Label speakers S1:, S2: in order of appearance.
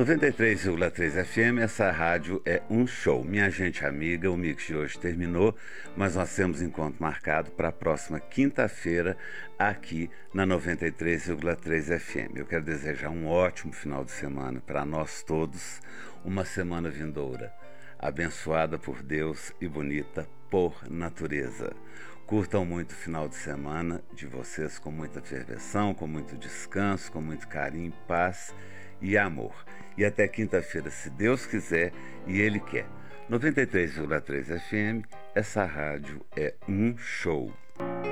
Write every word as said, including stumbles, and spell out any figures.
S1: noventa e três vírgula três F M, essa rádio é um show. Minha gente amiga, o mix de hoje terminou, mas nós temos encontro marcado para a próxima quinta-feira aqui na noventa e três vírgula três F M. Eu quero desejar um ótimo final de semana para nós todos, uma semana vindoura, abençoada por Deus e bonita por natureza. Curtam muito o final de semana de vocês com muita ferveção, com muito descanso, com muito carinho, paz e amor. E até quinta-feira, se Deus quiser e Ele quer. noventa e três vírgula três F M, essa rádio é um show.